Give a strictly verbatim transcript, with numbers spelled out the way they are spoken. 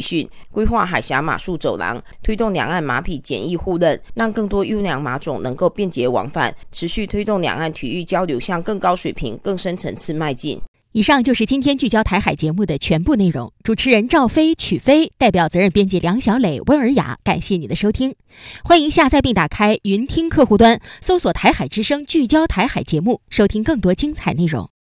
训，规划海峡马术走廊，推动两岸马匹简易互认，让更多优良马种能够便捷往返，持续推动两岸体育交流向更高水平、更深层次迈进。 以上就是今天聚焦台海节目的全部内容。主持人赵飞、曲飞，代表责任编辑梁小磊、温尔雅，感谢你的收听。欢迎下载并打开云听客户端，搜索台海之声聚焦台海节目，收听更多精彩内容。